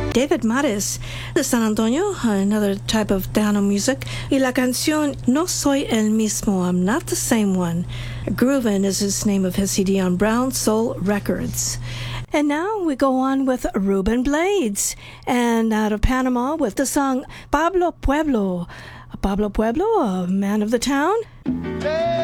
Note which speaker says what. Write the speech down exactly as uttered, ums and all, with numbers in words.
Speaker 1: David Mares de San Antonio, another type of Tejano music. Y la canción No Soy El Mismo, I'm Not the Same One. Groovin' is his name of his C D on Brown Soul Records. And now we go on with Ruben Blades, and out of Panama with the song Pablo Pueblo. Pablo Pueblo, a man of the town.